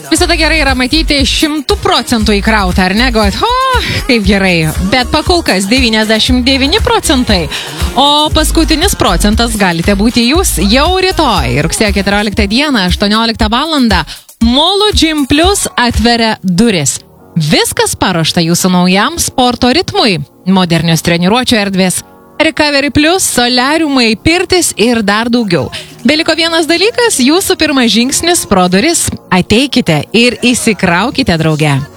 Visada gerai yra matyti 100% įkrautą, ar ne? Galvojat, kaip gerai. Bet pakol kas 99 procentai. O paskutinis procentas galite būti jūs jau rytoj, rugsėjo 14 dieną, 18 valandą. Molo Gym Plus atveria duris. Viskas paruošta jūsų naujam sporto ritmui. Modernios treniruočio erdvės, Recovery Plus, soliariumai, pirtis ir dar daugiau. Beliko vienas dalykas, jūsų pirmas žingsnis pro duris. Ateikite ir įsikraukite drauge.